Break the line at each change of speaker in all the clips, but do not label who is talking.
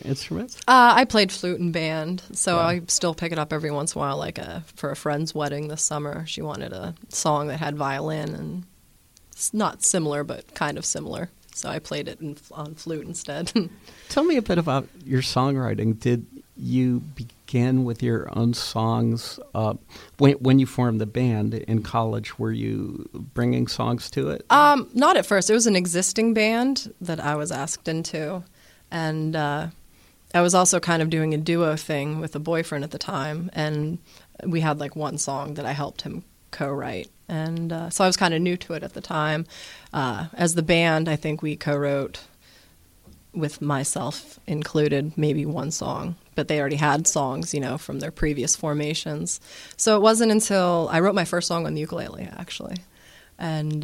instruments?
I played flute in band, so
Wow.
I still pick it up every once in a while. Like for a friend's wedding this summer, she wanted a song that had violin, and it's not similar, but kind of similar. So I played it on flute instead.
Tell me a bit about your songwriting. Did you begin with your own songs when you formed the band in college? Were you bringing songs to it?
Not at first. It was an existing band that I was asked into, and I was also kind of doing a duo thing with a boyfriend at the time, and we had like one song that I helped him co-write. And so I was kind of new to it at the time. As the band, I think we co-wrote, with myself included, maybe one song. But they already had songs, from their previous formations. So it wasn't until I wrote my first song on the ukulele, actually. And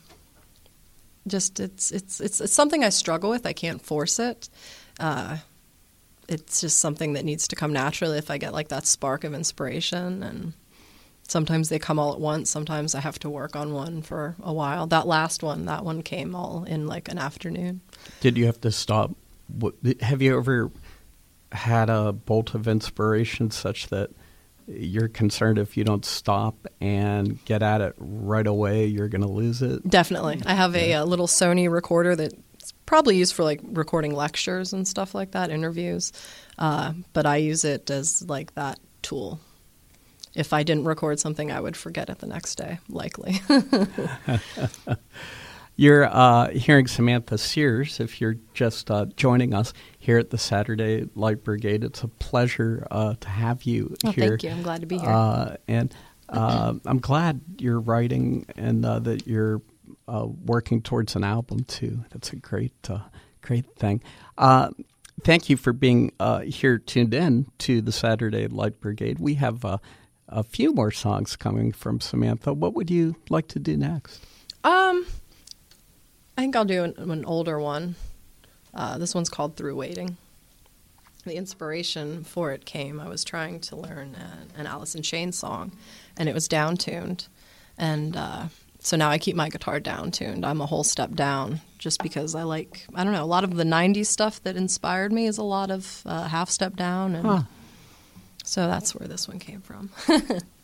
it's something I struggle with. I can't force it. It's just something that needs to come naturally if I get like that spark of inspiration. And sometimes they come all at once. Sometimes I have to work on one for a while. That one came all in like an afternoon.
Did you have to stop? Have you ever had a bolt of inspiration such that you're concerned if you don't stop and get at it right away, you're going to lose it?
Definitely. I have a little Sony recorder that's probably used for like recording lectures and stuff like that, interviews. But I use it as like that tool. If I didn't record something, I would forget it the next day, likely.
You're hearing Samantha Sears, if you're just joining us here at the Saturday Light Brigade. It's a pleasure to have you here.
Thank you. I'm glad to be here.
And I'm glad you're writing and that you're working towards an album, too. That's a great thing. Thank you for being here tuned in to the Saturday Light Brigade. We have a few more songs coming from Samantha. What would you like to do next?
I think I'll do an older one. This one's called Through Waiting. The inspiration for it came, I was trying to learn an Alice in Chains song, and it was down-tuned. And so now I keep my guitar down-tuned. I'm a whole step down just because I don't know, a lot of the 90s stuff that inspired me is a lot of half step down. And so that's where this one came from.